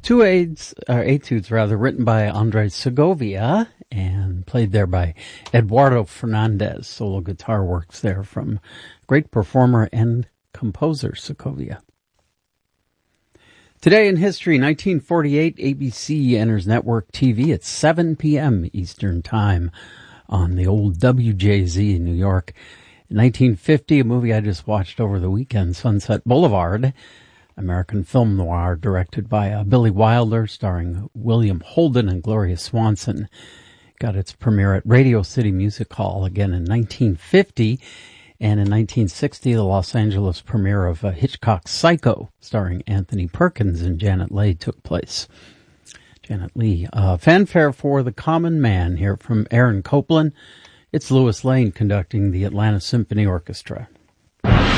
Two etudes, written by Andres Segovia and played there by Eduardo Fernandez. Solo guitar works there from great performer and composer Segovia. Today in history, 1948, ABC enters network TV at 7 p.m. Eastern Time on the old WJZ in New York. In 1950, a movie I just watched over the weekend, Sunset Boulevard, American film noir directed by Billy Wilder, starring William Holden and Gloria Swanson. Got its premiere at Radio City Music Hall again in 1950. And in 1960, the Los Angeles premiere of Hitchcock's Psycho, starring Anthony Perkins and Janet Leigh, took place. Janet Leigh. Fanfare for The Common Man here from Aaron Copland. It's Louis Lane conducting the Atlanta Symphony Orchestra.